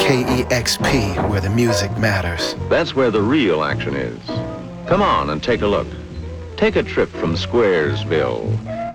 KEXP, where the music matters. That's where the real action is. Come on and take a look. Take a trip from Squaresville.